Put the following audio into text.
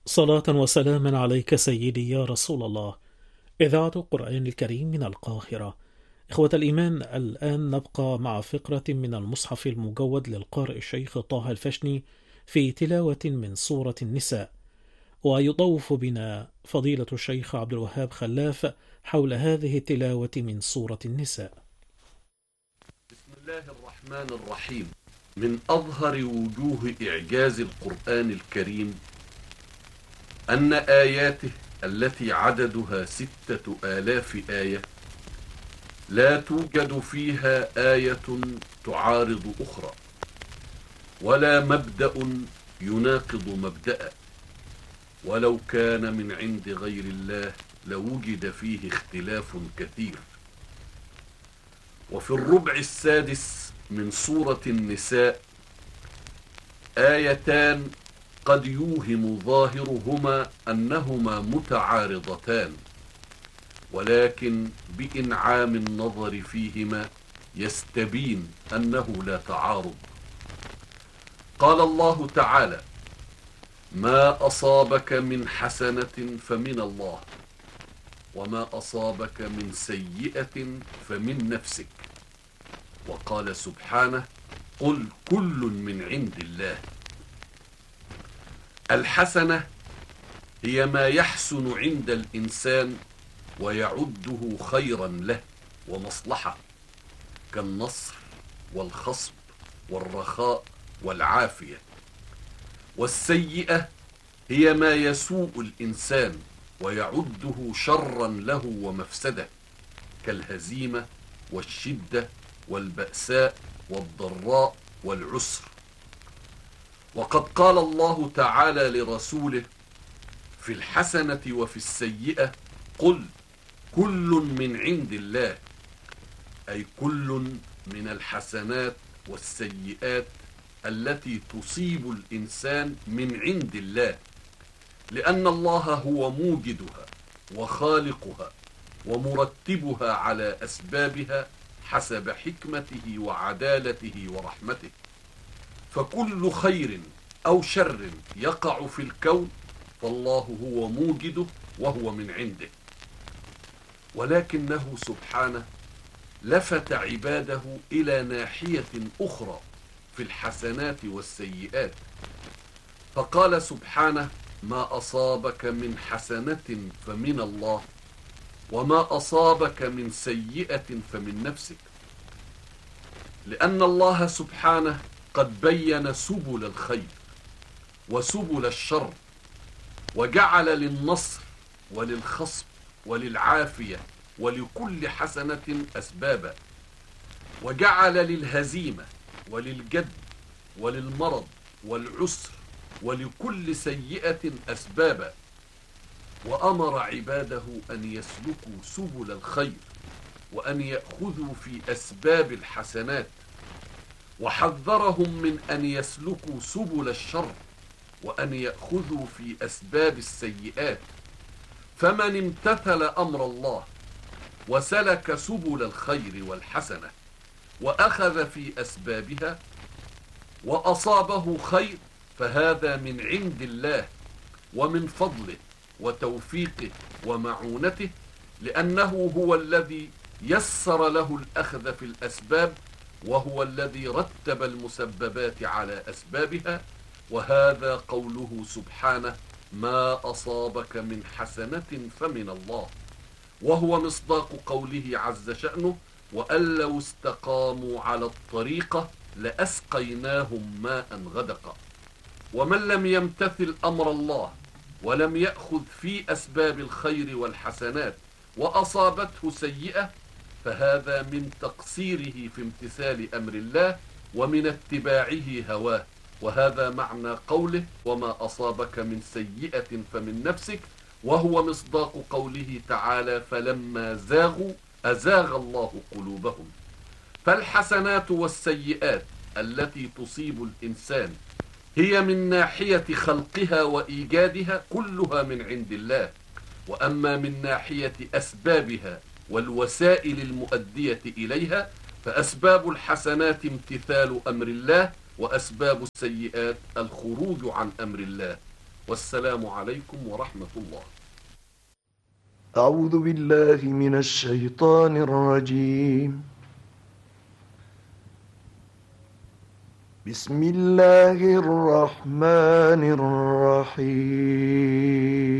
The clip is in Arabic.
صلاة وسلاما عليك سيدي يا رسول الله. إذاعة القرآن الكريم من القاهرة. إخوة الإيمان، الآن نبقى مع فقرة من المصحف المجود للقارئ الشيخ طه الفشني في تلاوة من سورة النساء، ويطوف بنا فضيلة الشيخ عبد الوهاب خلاف حول هذه التلاوة من سورة النساء. بسم الله الرحمن الرحيم. من أظهر وجوه إعجاز القرآن الكريم أن آياته التي عددها 6000 آية لا توجد فيها آية تعارض أخرى، ولا مبدأ يناقض مبدأ، ولو كان من عند غير الله لوجد فيه اختلاف كثير. وفي الربع السادس من سورة النساء آيتان قد يوهم ظاهرهما أنهما متعارضتان، ولكن بإنعام النظر فيهما يستبين أنه لا تعارض. قال الله تعالى: ما أصابك من حسنة فمن الله، وما أصابك من سيئة فمن نفسك. وقال سبحانه: قل كل من عند الله. الحسنة هي ما يحسن عند الإنسان ويعده خيرا له ومصلحة، كالنصر والخصب والرخاء والعافية. والسيئة هي ما يسوء الإنسان ويعده شرا له ومفسدة، كالهزيمة والشدة والبأساء والضراء والعسر. وقد قال الله تعالى لرسوله في الحسنة وفي السيئة: قل كل من عند الله، أي كل من الحسنات والسيئات التي تصيب الإنسان من عند الله، لأن الله هو موجدها وخالقها ومرتبها على أسبابها حسب حكمته وعدالته ورحمته. فكل خير أو شر يقع في الكون فالله هو موجده وهو من عنده، ولكنه سبحانه لفت عباده إلى ناحية أخرى في الحسنات والسيئات، فقال سبحانه: ما أصابك من حسنة فمن الله، وما أصابك من سيئة فمن نفسك. لأن الله سبحانه قد بين سبل الخير وسبل الشر، وجعل للنصر وللخصب وللعافية ولكل حسنة أسبابا، وجعل للهزيمة وللجد وللمرض والعسر ولكل سيئة أسبابا، وأمر عباده أن يسلكوا سبل الخير وأن يأخذوا في أسباب الحسنات، وحذرهم من أن يسلكوا سبل الشر وأن يأخذوا في أسباب السيئات. فمن امتثل أمر الله وسلك سبل الخير والحسنة وأخذ في أسبابها وأصابه خير فهذا من عند الله ومن فضله وتوفيقه ومعونته، لأنه هو الذي يسر له الأخذ في الأسباب، وهو الذي رتب المسببات على أسبابها. وهذا قوله سبحانه: ما أصابك من حسنة فمن الله، وهو مصداق قوله عز شأنه: وأن لو استقاموا على الطريقة لأسقيناهم ماء غدقا. ومن لم يمتثل أمر الله ولم يأخذ في أسباب الخير والحسنات وأصابته سيئة فهذا من تقصيره في امتثال أمر الله ومن اتباعه هواه. وهذا معنى قوله: وما أصابك من سيئة فمن نفسك، وهو مصداق قوله تعالى: فلما زاغوا أزاغ الله قلوبهم. فالحسنات والسيئات التي تصيب الإنسان هي من ناحية خلقها وإيجادها كلها من عند الله، وأما من ناحية أسبابها والوسائل المؤدية إليها فأسباب الحسنات امتثال أمر الله، وأسباب السيئات الخروج عن أمر الله. والسلام عليكم ورحمة الله. أعوذ بالله من الشيطان الرجيم. بسم الله الرحمن الرحيم.